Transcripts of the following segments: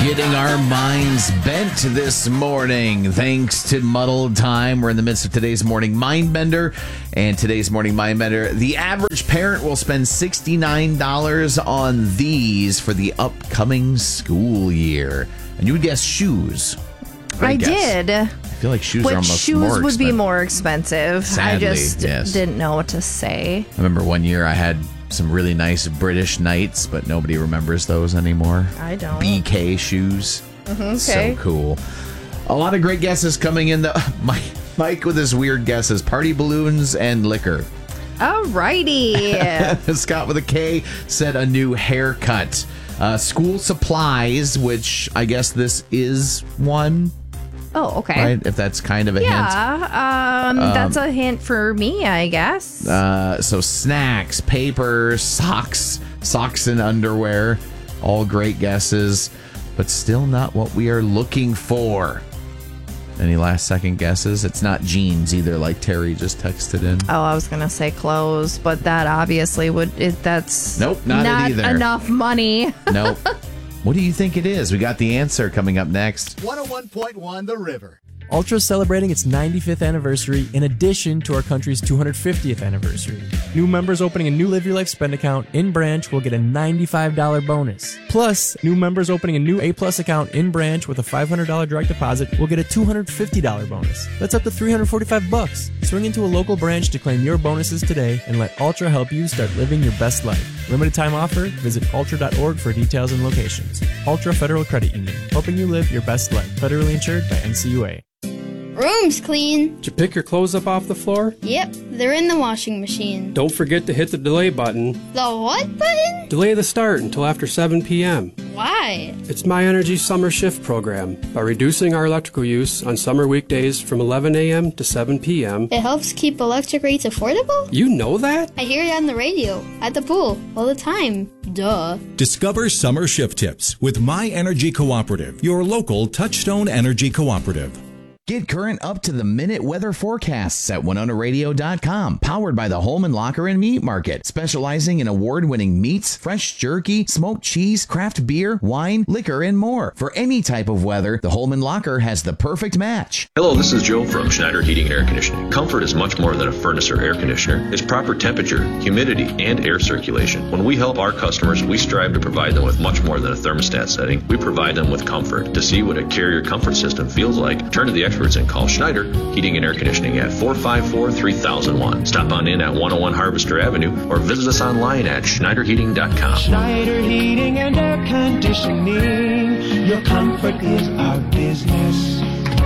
Getting our minds bent this morning thanks to Muddled Time. We're in the midst of today's Morning Mindbender. And today's Morning Mindbender, the average parent will spend $69 on these for the upcoming school year. And you would guess shoes. I did. I feel like shoes are almost shoes more expensive. would be more expensive. Sadly, I just yes. didn't know what to say. I remember one year I had some really nice British Knights, but nobody remembers those anymore. I don't. BK shoes. Okay. So cool. A lot of great guesses coming in. Mike with his weird guesses. Party balloons and liquor. Alrighty. Scott with a K said a new haircut. School supplies, which I guess this is one. Oh, okay. Right? If that's kind of a hint. Yeah, that's a hint for me, I guess. So snacks, paper, socks and underwear. All great guesses, but still not what we are looking for. Any last second guesses? It's not jeans either, like Terry just texted in. Oh, I was going to say clothes, but that obviously that's nope, not it either. Enough money. Nope. What do you think it is? We got the answer coming up next. 101.1 The River. Ultra is celebrating its 95th anniversary in addition to our country's 250th anniversary. New members opening a new Live Your Life spend account in branch will get a $95 bonus. Plus, new members opening a new A-Plus account in branch with a $500 direct deposit will get a $250 bonus. That's up to $345. Swing into a local branch to claim your bonuses today and let Ultra help you start living your best life. Limited time offer. Visit ultra.org for details and locations. Ultra Federal Credit Union, helping you live your best life. Federally insured by NCUA. Room's clean. Did you pick your clothes up off the floor? Yep, they're in the washing machine. Don't forget to hit the delay button. The what button? Delay the start until after 7 p.m. Why? It's My Energy Summer Shift program. By reducing our electrical use on summer weekdays from 11 a.m. to 7 p.m. It helps keep electric rates affordable? You know that? I hear it on the radio, at the pool, all the time. Duh. Discover summer shift tips with My Energy Cooperative, your local Touchstone Energy Cooperative. Get current up-to-the-minute weather forecasts at WinonaRadio.com. Powered by the Holman Locker and Meat Market. Specializing in award-winning meats, fresh jerky, smoked cheese, craft beer, wine, liquor, and more. For any type of weather, the Holman Locker has the perfect match. Hello, this is Joe from Schneider Heating and Air Conditioning. Comfort is much more than a furnace or air conditioner. It's proper temperature, humidity, and air circulation. When we help our customers, we strive to provide them with much more than a thermostat setting. We provide them with comfort. To see what a Carrier comfort system feels like, turn to the experts and call Schneider Heating and Air Conditioning at 454-3001. Stop on in at 101 Harvester Avenue or visit us online at schneiderheating.com. Schneider Heating and Air Conditioning. Your comfort is our business.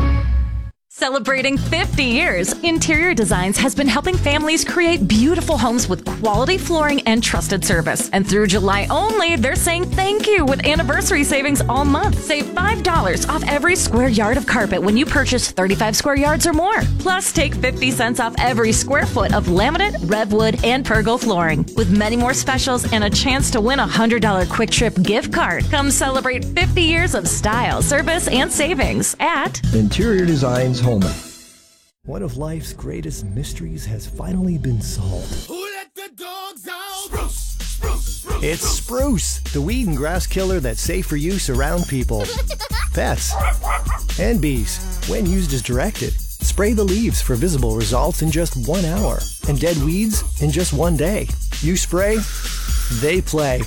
Celebrating 50 years, Interior Designs has been helping families create beautiful homes with quality flooring and trusted service. And through July only, they're saying thank you with anniversary savings all month. Save $5 off every square yard of carpet when you purchase 35 square yards or more. Plus, take 50 cents off every square foot of laminate, redwood, and pergo flooring. With many more specials and a chance to win a $100 Quick Trip gift card. Come celebrate 50 years of style, service, and savings at Interior Designs Holman. One of life's greatest mysteries has finally been solved. Who let the dogs out? Spruce, spruce, spruce. It's Spruce, the weed and grass killer that's safe for use around people, pets, and bees when used as directed. Spray the leaves for visible results in just 1 hour and dead weeds in just 1 day. You spray, they play.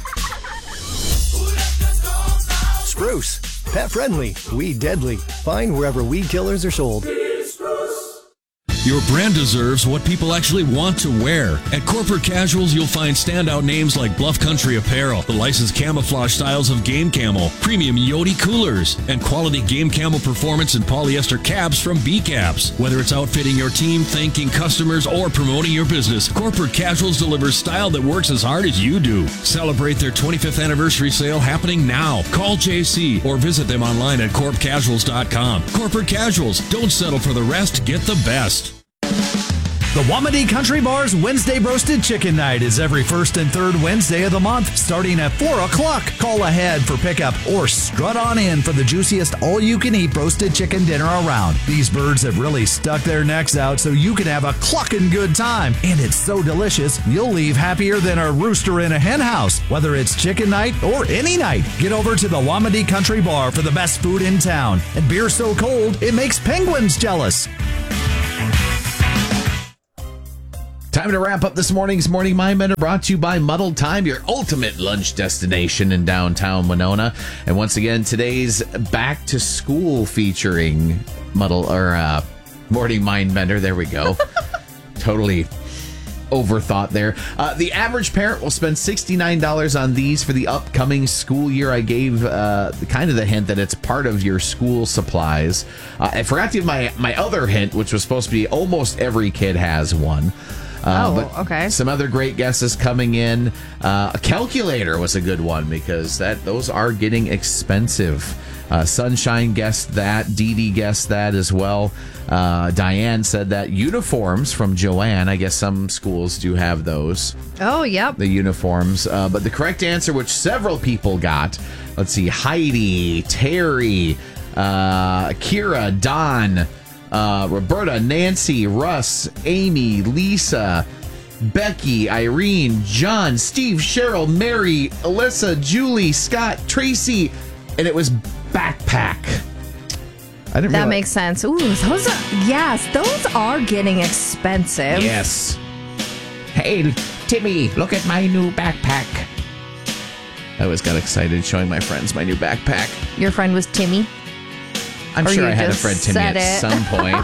Spruce, pet friendly, weed deadly. Find wherever weed killers are sold. Your brand deserves what people actually want to wear. At Corporate Casuals, you'll find standout names like Bluff Country Apparel, the licensed camouflage styles of Game Camo, premium Yodi coolers, and quality Game Camo performance and polyester caps from B-Caps. Whether it's outfitting your team, thanking customers, or promoting your business, Corporate Casuals delivers style that works as hard as you do. Celebrate their 25th anniversary sale happening now. Call JC or visit them online at corpcasuals.com. Corporate Casuals. Don't settle for the rest. Get the best. The Wamedy Country Bar's Wednesday Roasted Chicken Night is every first and third Wednesday of the month, starting at 4 o'clock. Call ahead for pickup or strut on in for the juiciest all-you-can-eat roasted chicken dinner around. These birds have really stuck their necks out so you can have a clucking good time. And it's so delicious, you'll leave happier than a rooster in a hen house, whether it's chicken night or any night. Get over to the Wamedy Country Bar for the best food in town. And beer so cold, it makes penguins jealous. Time to wrap up this morning's Morning Mindbender, brought to you by Muddled Time, your ultimate lunch destination in downtown Winona. And once again, today's Back to School featuring Morning Mindbender. There we go. Totally overthought there. The average parent will spend $69 on these for the upcoming school year. I gave kind of the hint that it's part of your school supplies. I forgot to give my other hint, which was supposed to be almost every kid has one. Okay. Some other great guesses coming in. A calculator was a good one because those are getting expensive. Sunshine guessed that. Dee Dee guessed that as well. Diane said that. Uniforms from Joanne. I guess some schools do have those. Oh, yep. The uniforms. But the correct answer, which several people got, let's see, Heidi, Terry, Kira, Don, Roberta, Nancy, Russ, Amy, Lisa, Becky, Irene, John, Steve, Cheryl, Mary, Alyssa, Julie, Scott, Tracy, and it was backpack. I didn't. That makes sense. Ooh, those are getting expensive. Yes. Hey, Timmy, look at my new backpack. I always got excited showing my friends my new backpack. Your friend was Timmy? I'm Or sure you I had a just friend Timmy said at it. some point.